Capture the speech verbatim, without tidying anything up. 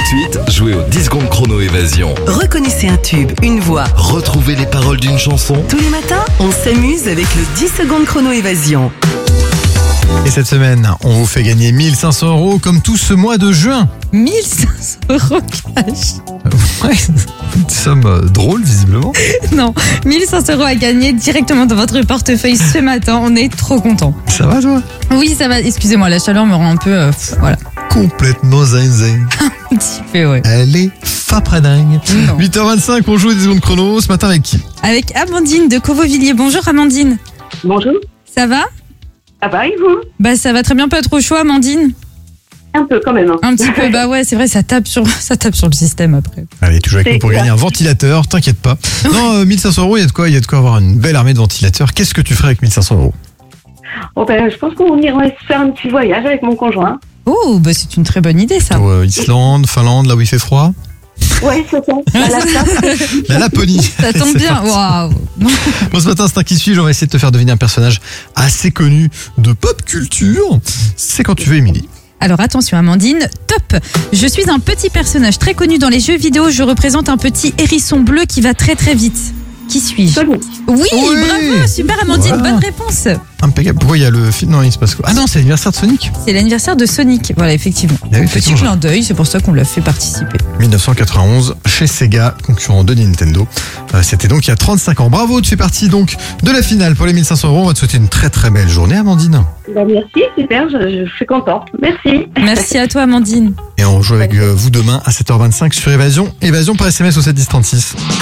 suite, jouez au dix secondes chrono évasion. Reconnaissez un tube, une voix. Retrouvez les paroles d'une chanson. Tous les matins, on s'amuse avec le dix secondes chrono évasion. Et cette semaine, on vous fait gagner mille cinq cents euros comme tout ce mois de juin. mille cinq cents euros cash. Ouais, une somme euh, drôle visiblement. Non, mille cinq cents euros à gagner directement dans votre portefeuille ce matin. On est trop contents. Ça va toi? Oui, ça va. Excusez-moi, la chaleur me rend un peu... euh, pff, voilà. Complètement zinzin. Un petit peu, ouais. Elle est fapradingue. Non. huit heures vingt-cinq, on joue dix secondes chrono. Ce matin avec qui? Avec Amandine de Cauveau-Villiers. Bonjour Amandine. Bonjour, Ça va? ça va et vous? Bah ça va très bien, pas trop chaud Amandine? Un peu quand même. Hein. Un petit peu, bah ouais, c'est vrai, ça tape sur, ça tape sur le système après. Allez, toujours avec C'est nous pour clair. gagner un ventilateur, t'inquiète pas. Non, euh, mille cinq cents euros, il y a de quoi, il y a de quoi avoir une belle armée de ventilateurs. Qu'est-ce que tu ferais avec mille cinq cents euros? Oh ben, je pense qu'on irait se faire un petit voyage avec mon conjoint. Oh, bah c'est une très bonne idée ça. Plutôt, euh, Islande, Finlande, là où il fait froid. Ouais, c'est ça. À la place. La Laponie. Ça tombe C'est bien, parti. waouh. Bon, ce matin, c'est un qui suis-je, on va essayer de te faire deviner un personnage assez connu de pop culture. C'est quand tu veux, Émilie. Alors attention Amandine, top. Je suis un petit personnage très connu dans les jeux vidéo. Je représente un petit hérisson bleu qui va très très vite. Qui suis-je? Sonic. Oui, Oui. bravo, super Amandine, Voilà. bonne réponse. Impeccable. Pourquoi il y a le film? Non, il se passe quoi? Ah non, c'est l'anniversaire de Sonic. C'est l'anniversaire de Sonic, voilà effectivement. Ah oui, Petit effectivement. clin d'œil, c'est pour ça qu'on l'a fait participer. mille neuf cent quatre-vingt-onze, chez Sega, concurrent de Nintendo. Euh, C'était donc il y a trente-cinq ans. Bravo, tu fais partie donc de la finale pour les mille cinq cents euros. On va te souhaiter une très très belle journée, Amandine. Ben, merci, super, je, je suis contente. Merci. Merci à toi Amandine. Et on joue avec euh, vous demain à sept heures vingt-cinq sur Évasion. Évasion par S M S au sept dix trente-six.